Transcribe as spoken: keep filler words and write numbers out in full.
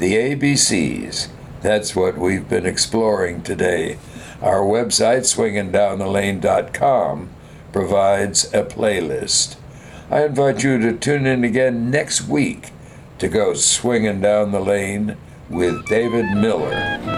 the A B Cs. That's what we've been exploring today. Our website, swinging down the lane dot com, provides a playlist. I invite you to tune in again next week to go swinging down the lane with David Miller.